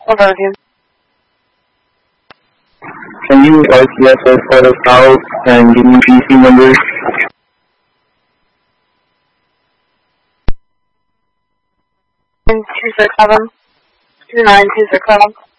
Affirmative. Can you RCSS for us out and give me PC numbers? 267. 29267.